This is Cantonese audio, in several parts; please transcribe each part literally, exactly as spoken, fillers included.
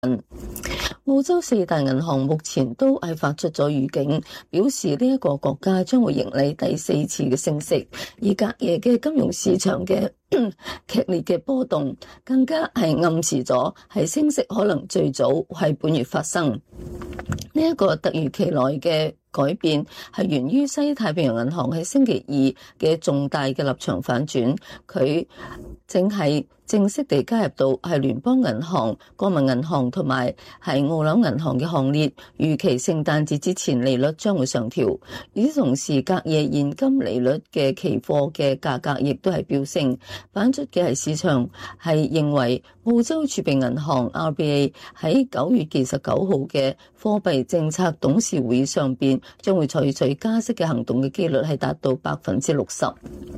澳洲四大銀行目前都係發出咗預警，表示呢一個國家將會迎嚟第四次嘅升息，而隔夜嘅金融市場嘅劇烈嘅波動，更加係暗示咗係升息可能最早係本月發生。呢一個突如其來嘅改變係源於西太平洋銀行喺星期二嘅重大嘅立場反轉，佢正係正式地加入到係聯邦銀行、國民銀行同埋係澳紐銀行嘅行列，預期聖誕節之前利率將會上調。與此同時，隔夜現金利率嘅期貨嘅價格亦都係飆升，反映嘅係市場係認為澳洲儲備銀行 R B A 喺九月二十九號嘅貨幣政策董事會議上邊將會採取加息嘅行動嘅機率係達到百分之六十。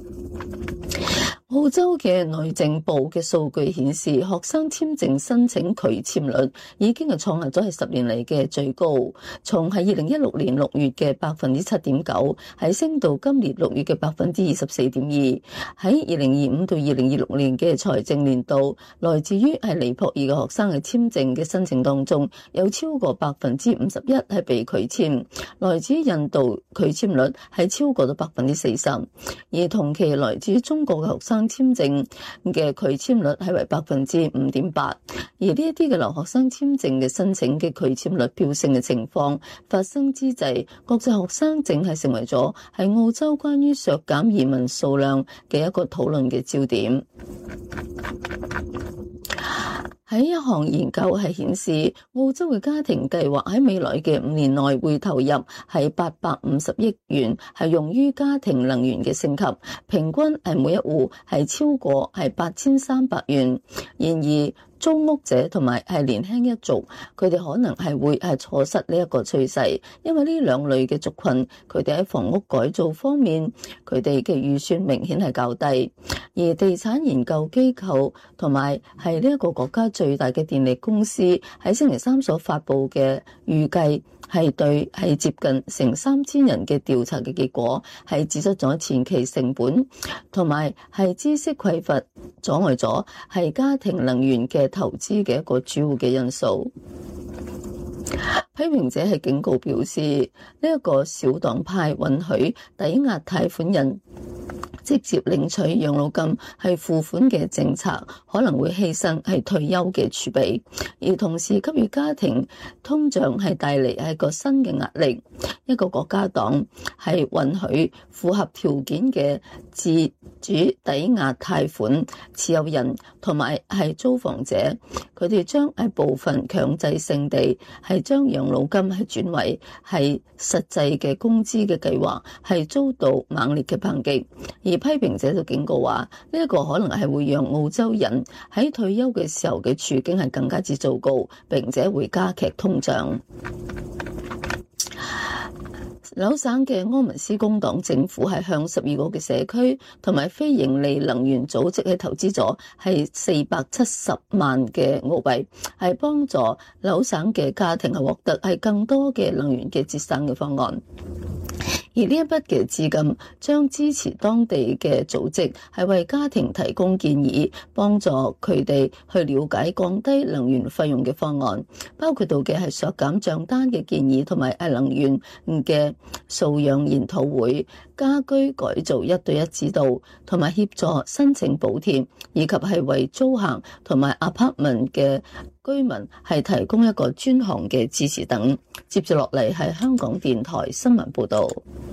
澳洲嘅內政部嘅數據顯示，學生簽證申請拒簽率已經係創下咗係十年嚟嘅最高，從係二零一六年六月嘅百分之七點九，係升到今年六月嘅百分之二十四點二。喺二零二五到二零二六年嘅財政年度，來自於係尼泊爾嘅學生嘅簽證嘅申請當中，有超過百分之五十一係被拒簽，來自於印度拒簽率係超過咗百分之四十，而同期來自於中國嘅學生簽證嘅拒簽率係為百分之五點八，而呢一啲嘅留學生簽證嘅申請嘅拒簽率飆升嘅情況發生之際，國際學生證係成為咗係澳洲關於削減移民數量嘅一個討論嘅焦點。喺一項研究係顯示，澳洲嘅家庭計劃喺未來嘅五年內會投入係八百五十億元，係用於家庭能源嘅升級，平均係每一戶係超過係八千三百元。然而，租屋者同埋係年輕一族，佢哋可能係會係錯失呢一個趨勢，因為呢兩類嘅族群，佢哋喺房屋改造方面，佢哋嘅預算明顯係較低。而地產研究機構同埋係呢一個國家最大嘅電力公司喺星期三所發布嘅預計，係對係接近成三千人嘅調查嘅結果，係指出咗前期成本同埋係知識匱乏阻礙咗係家庭能源嘅投資嘅一個主要嘅因素。批評者係警告表示，呢一個小黨派允許抵押貸款人直接領取養老金係付款嘅政策，可能會犧牲係退休嘅儲備，而同時給予家庭通脹係帶嚟係個新嘅壓力。一個國家黨係允許符合條件嘅自主抵押貸款持有人同埋係租房者，佢哋將係部分強制性地係將養老金係轉為係實際嘅工資嘅計劃，係遭到猛烈嘅抨擊。而批評者就警告話，呢一個可能係會讓澳洲人喺退休嘅時候嘅處境係更加之糟糕，並且會加劇通脹。紐省嘅柯文斯工黨政府係向十二個嘅社區同埋非盈利能源組織係投資咗係四百七十萬嘅澳幣，係幫助紐省嘅家庭係獲得係更多嘅能源嘅節省嘅方案。而呢一筆嘅資金將支持當地嘅組織係為家庭提供建議，幫助佢哋去了解降低能源費用嘅方案，包括到嘅係削減賬單嘅建議，同埋係能源嘅素養研討會、家居改造一對一指導，同埋協助申請補貼，以及係為租客同埋 apartment 嘅居民係提供一個專項嘅支持等。接住落嚟係香港電台新聞報道。